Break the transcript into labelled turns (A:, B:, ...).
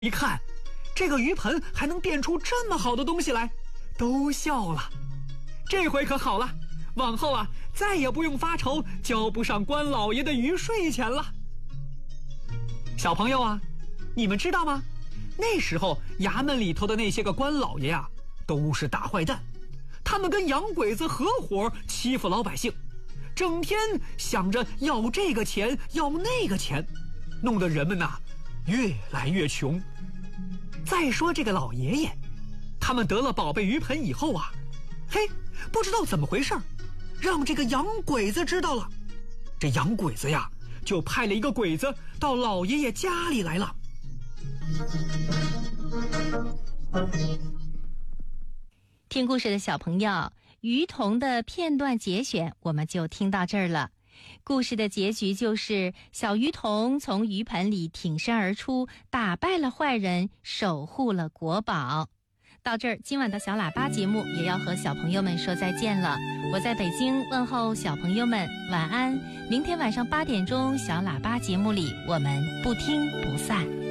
A: 一看，这个鱼盆还能变出这么好的东西来，都笑了。这回可好了，往后啊，再也不用发愁交不上官老爷的鱼税钱了。小朋友啊，你们知道吗？那时候衙门里头的那些个官老爷啊，都是大坏蛋，他们跟洋鬼子合伙欺负老百姓，整天想着要这个钱要那个钱，弄得人们呐越来越穷。再说这个老爷爷，他们得了宝贝鱼盆以后啊，嘿，不知道怎么回事，让这个洋鬼子知道了。这洋鬼子呀，就派了一个鬼子到老爷爷家里来了。
B: 听故事的小朋友，鱼童的片段节选我们就听到这儿了。故事的结局就是小鱼童从鱼盆里挺身而出，打败了坏人，守护了国宝。到这儿，今晚的小喇叭节目也要和小朋友们说再见了。我在北京问候小朋友们晚安，明天晚上8点钟小喇叭节目里我们不听不散。